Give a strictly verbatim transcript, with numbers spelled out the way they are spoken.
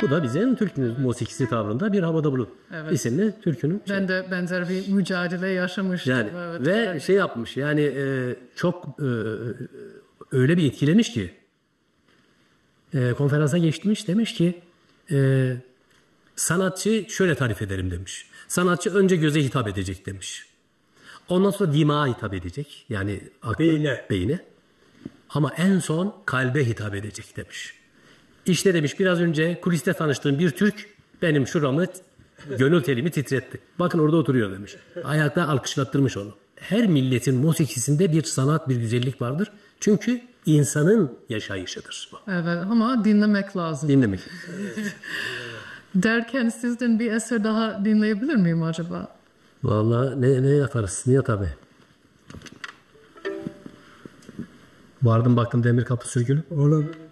Bu da bizim Türk musikisi tavrında bir havada bulun. Evet. İsimli türkünün. Ben şey. de benzer bir mücadele yaşamıştım. Yani, evet, ve evet. şey yapmış yani e, çok e, öyle bir etkilemiş ki e, konferansa geçmiş, demiş ki e, sanatçı şöyle tarif ederim demiş. Sanatçı önce göze hitap edecek demiş. Ondan sonra dimağa hitap edecek. Yani aklı, beyine. beyine. Ama en son kalbe hitap edecek demiş. İşte demiş biraz önce kuliste tanıştığım bir Türk benim şuramı, gönül telimi titretti. Bakın orada oturuyor demiş. Ayakta alkışlattırmış onu. Her milletin musikisinde bir sanat, bir güzellik vardır. Çünkü insanın yaşayışıdır. Evet ama dinlemek lazım. Dinlemek. Derken sizden bir eser daha dinleyebilir miyim acaba? Vallahi ne, ne yaparız? Niye tabii? Vardım baktım demir kapı sürgülü. Oğlum